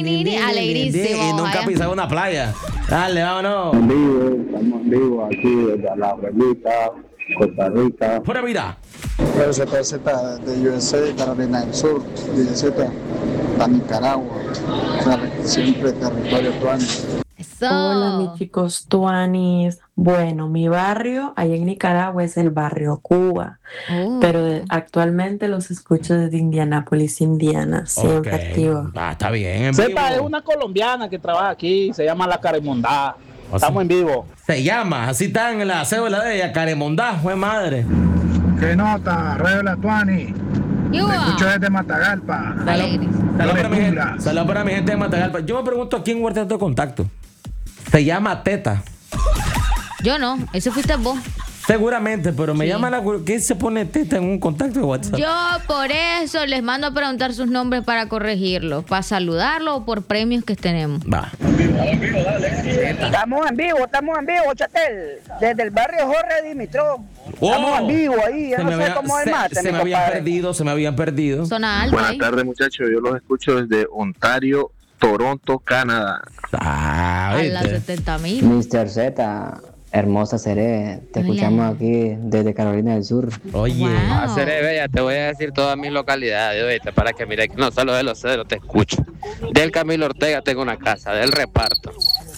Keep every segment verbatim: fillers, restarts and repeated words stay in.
Alegrísimo. Y nunca ha pisado una playa. Dale, vámonos. En vivo, estamos en vivo aquí desde La Abuelita, Costa Rica. Pura vida. Z Z de U S A, Carolina del Sur, D Z a Nicaragua, siempre territorio tuani. Eso. Hola, mis chicos tuanis. Bueno, mi barrio allá en Nicaragua es el barrio Cuba, Oh. pero de- actualmente los escucho desde Indianápolis, Indiana, siempre Ok. activo. Ah, está bien. En Z vivo. es una colombiana que trabaja aquí, se llama La Caremondá. O sea, Estamos en vivo. Se llama, así está en la cédula de ella, Caremondá, fue madre. ¿Qué nota? Radio La Tuani. Yuba. desde Matagalpa. Alegres. Saludos para, mi gente, Tundra. saludos para mi gente de Matagalpa. Yo me pregunto a quién guarda tu contacto. Se llama Teta. Yo no, ese fuiste vos. Seguramente, pero me Sí. llama la cur- ¿qué se pone Teta en un contacto de WhatsApp? Yo por eso les mando a preguntar sus nombres para corregirlos, para saludarlos o por premios que tenemos. Va. Estamos en vivo, estamos en vivo, Chatel. Desde el barrio Jorge Dimitrov. Oh. Estamos en vivo ahí, yo Se no me sé había- cómo es se- más. se me habían perdido, se me habían perdido. Zona alta. Buenas ahí. tardes, muchachos. Yo los escucho desde Ontario, Toronto, Canadá. Ah, A las ¿viste? setenta mil. mister Z, hermosa Seré, te Hola. escuchamos aquí desde Carolina del Sur. Oye. Wow. A ser bella, te voy a decir todas mis localidades, ¿oíste? Para que mire, no solo de los cedros te escucho. Del Camilo Ortega tengo una casa, del Reparto,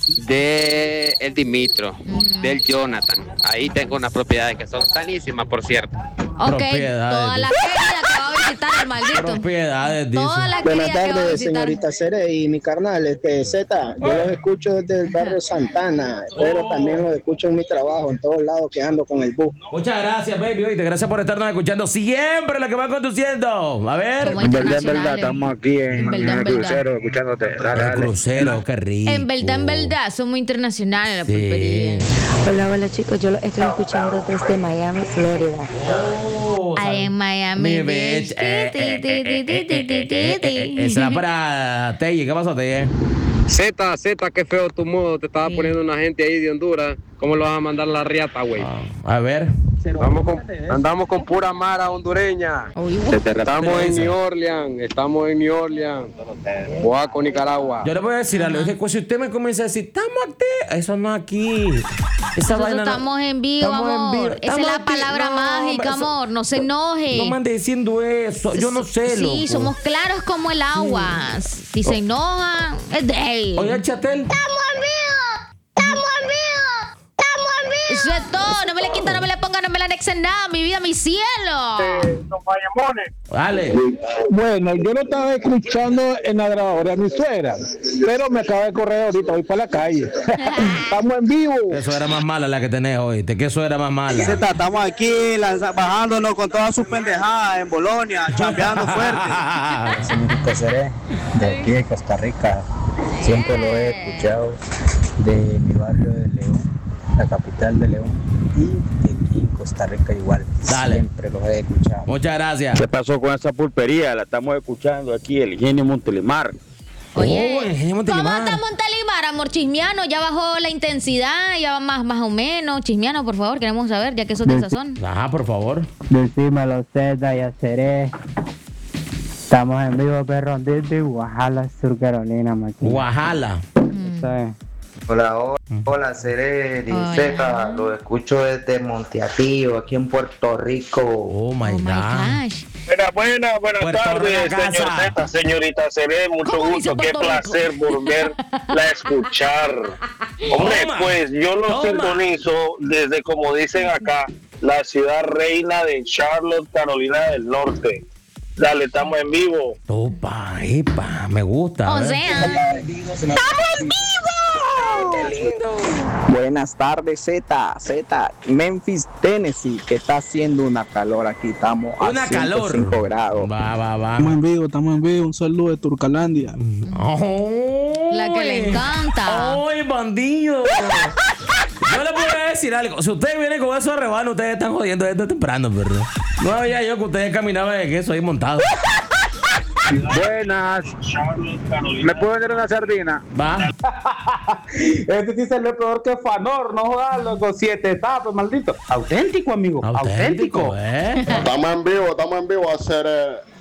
de El Dimitro, del Jonathan. Ahí tengo unas propiedades que son sanísimas, por cierto. Ok, Propiedades. toda la querida que va a visitar el maldito. Propiedades, dice. Toda la Buenas querida que va a tardes, visitar. señorita Cere y mi carnal, este Z. Yo los escucho desde el barrio Santana, pero también los escucho en mi trabajo, en todos lados que ando con el bus. Muchas gracias, baby. Oíste, gracias por estarnos escuchando siempre la que va conduciendo. A ver. Somos internacionales. aquí En verdad, en verdad. escuchándote. El crucero, qué rico. En verdad, en verdad, somos internacionales la Sí. pulpería. Hola, hola chicos, yo los estoy escuchando desde Miami, Florida. Oh, Ahí en Miami mi Beach. bitch. Eh, Ti, eh, ti, eh, ti, eh, ti, eh, ti, ti, ti, eh, ti. eh, Será para Teye. ¿Qué pasó, Teye? Z, Z, qué feo tu modo. Te estaba Sí. poniendo una gente ahí de Honduras. ¿Cómo lo vas a mandar a la riata, güey? A ver. Andamos con, andamos con pura mara hondureña. Uy, uy. Se te Estamos repite en esa. New Orleans, estamos en New Orleans. Boaco, Nicaragua. Yo le voy a decir algo. Es que si usted me comienza a decir, estamos aquí, eso no es aquí. Esa Nosotros vaina no- estamos en vivo, Estamos en amor. vivo. Esa Estamos es la aquí. palabra No, mágica, eso- amor. No se enoje. No me ande diciendo eso. Yo no sé, loco. Sí, somos claros como el agua. Si se enoja, es de él. Oye, Chatel. ¡Estamos en vivo! ¡Estamos en vivo! ¡Estamos en vivo! Eso es todo. No me le quita, no me le ponga, no me le anexen nada. Mi vida, mi cielo. Dale. Bueno, yo lo estaba escuchando en la grabadora de mi suegra, pero me acaba de correr ahorita, voy para la calle. Estamos en vivo. Eso era más mala la que tenés hoy. Que eso era más mala. Z, estamos aquí lanza- bajándonos con todas sus pendejadas en Bolonia, chambeando fuerte. Señorita Seré, de aquí de Costa Rica, siempre lo he escuchado de mi barrio de León, la capital de León, y de aquí en Costa Rica igual. Dale. Siempre lo he escuchado. Muchas gracias. ¿Qué pasó con esa pulpería? La estamos escuchando aquí, el Ingenio Montelimar. Oye, Oh, el Ingenio ¿cómo Montelimar. está Montelimar, amor chismiano? Ya bajó la intensidad, ya va más, más o menos. Chismiano, por favor, queremos saber, ya que eso es de sazón. Ajá, por favor. Decímelo Z, ya seré. Estamos en vivo, perro, desde Guajala, Sur Carolina, Maquín. Guajala. Hola, hola, hola, Seré, Hola. Z, lo escucho desde Monteatillo, aquí en Puerto Rico. Oh my Oh my God. gosh. Buenas, buenas, buenas Puerto tardes, Rico, señor casa. Z, señorita Seré, mucho ¿Cómo dice gusto, qué Puerto Rico? placer volverla a escuchar. Hombre, Toma, pues yo lo toma. sintonizo desde, como dicen acá, la ciudad reina de Charlotte, Carolina del Norte. Dale, estamos en vivo. Opa, epa, me gusta. O ¿eh? sea, Buenas tardes, Z, Z, Memphis, Tennessee, que está haciendo una calor aquí, estamos Una a calor. ciento cinco grados. Va, va, va. Estamos en vivo, estamos en vivo. Un saludo de Turcalandia. Oh, la que le encanta. ¡Ay, bandido! Yo le puedo decir algo. Si ustedes vienen con esos rebanos, ustedes están jodiendo desde temprano, ¿verdad? No había yo que ustedes caminaban de queso ahí montados. Buenas. ¿Me puedo vender una sardina? Va. Este sí salió peor que Fanor, no jodas, loco, siete etapas, maldito. Auténtico, amigo, auténtico. ¿eh? Estamos en vivo, estamos en vivo a hacer